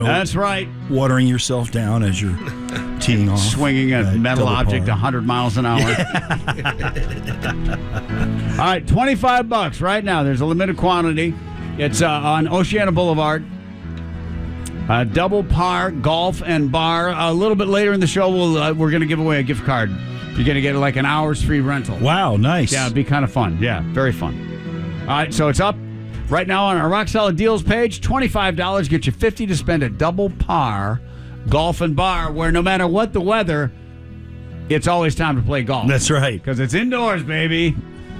That's right. Watering yourself down as you're teeing off. Swinging a metal object 100 miles an hour. All right, $25 right now. There's a limited quantity. It's on Oceana Boulevard. Double par, golf, and bar. A little bit later in the show, we're going to give away a gift card. You're going to get like an hour's free rental. Wow, nice. Yeah, it'd be kind of fun. Yeah, very fun. All right, so it's up right now on our Rock Solid Deals page. $25 gets you $50 to spend at Double Par Golf and Bar, where no matter what the weather, it's always time to play golf. That's right. Because it's indoors, baby.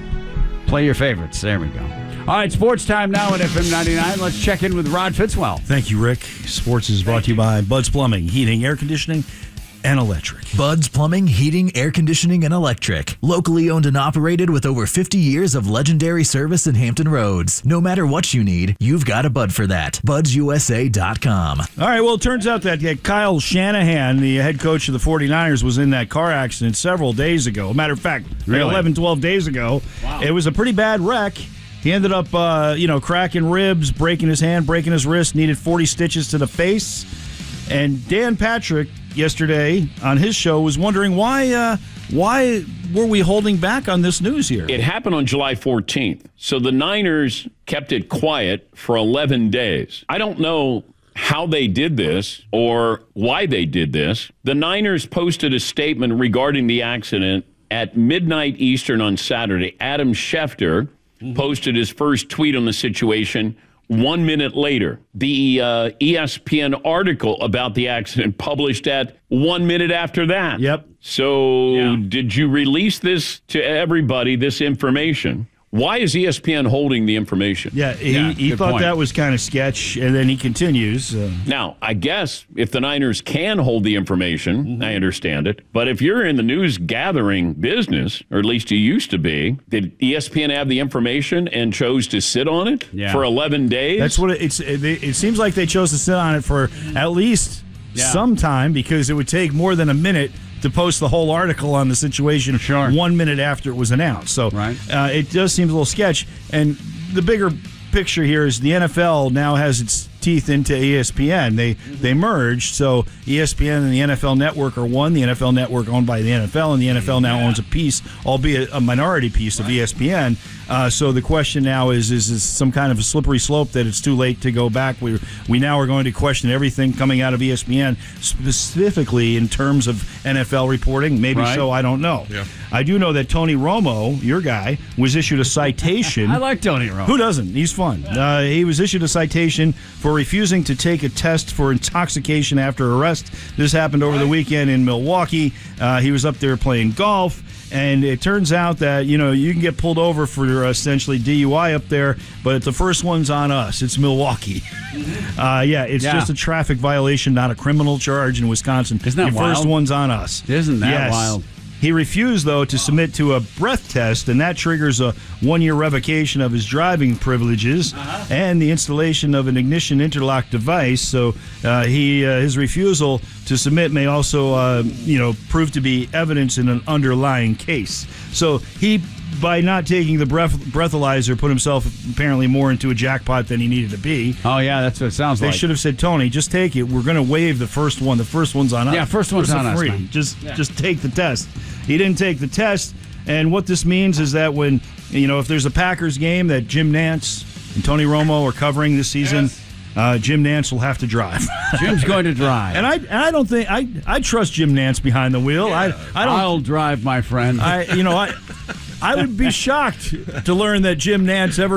Play your favorites. There we go. All right, sports time now at FM 99. Let's check in with Rod Fitzwell. Thank you, Rick. Sports is brought to you by Bud's Plumbing, Heating, Air Conditioning, and Electric. Bud's Plumbing, Heating, Air Conditioning, and Electric. Locally owned and operated with over 50 years of legendary service in Hampton Roads. No matter what you need, you've got a Bud for that. BudsUSA.com. All right, well, it turns out that Kyle Shanahan, the head coach of the 49ers, was in that car accident several days ago. Matter of fact, Really? 11, 12 days ago. Wow. It was a pretty bad wreck. He ended up, cracking ribs, breaking his hand, breaking his wrist, needed 40 stitches to the face. And Dan Patrick, yesterday on his show, was wondering why were we holding back on this news here? It happened on July 14th. So the Niners kept it quiet for 11 days. I don't know how they did this or why they did this. The Niners posted a statement regarding the accident at midnight Eastern on Saturday. Adam Schefter posted his first tweet on the situation 1 minute later. The ESPN article about the accident published at 1 minute after that. Yep. So did you release this to everybody, this information? Why is ESPN holding the information? Yeah, he good thought point. that was kind of sketch, and then he continues. Now, I guess if the Niners can hold the information, I understand it. But if you're in the news gathering business, or at least you used to be, did ESPN have the information and chose to sit on it for 11 days? That's what it seems like they chose to sit on it for at least some time, because it would take more than a minute to post the whole article on the situation 1 minute after it was announced. So it does seem a little sketch. And the bigger picture here is the NFL now has its teeth into ESPN. They merged, so ESPN and the NFL Network are one. The NFL Network owned by the NFL, and the NFL now owns a piece, albeit a minority piece of ESPN. So the question now is some kind of a slippery slope that it's too late to go back. We now are going to question everything coming out of ESPN, specifically in terms of NFL reporting. Maybe so, I don't know. Yeah. I do know that Tony Romo, your guy, was issued a citation. I like Tony Romo. Who doesn't? He's fun. He was issued a citation for refusing to take a test for intoxication after arrest. This happened over the weekend in Milwaukee. He was up there playing golf, and it turns out that, you can get pulled over for essentially DUI up there, but the first one's on us. It's Milwaukee. It's just a traffic violation, not a criminal charge in Wisconsin. Isn't that the wild? first one's on us. Isn't that wild? He refused, though, to submit to a breath test, and that triggers a 1-year revocation of his driving privileges and the installation of an ignition interlock device. So his refusal to submit may also, prove to be evidence in an underlying case. So he, by not taking the breathalyzer, put himself apparently more into a jackpot than he needed to be. Oh, yeah, that's what it sounds like. They should have said, Tony, just take it. We're going to waive the first one. The first one's on us. Yeah, first one's on us, free. man. Just take the test. He didn't take the test, and what this means is that when, if there's a Packers game that Jim Nantz and Tony Romo are covering this season, Jim Nantz will have to drive. Jim's going to drive. And I don't think I trust Jim Nantz behind the wheel. Yeah. I'll drive, my friend. I would be shocked to learn that Jim Nantz ever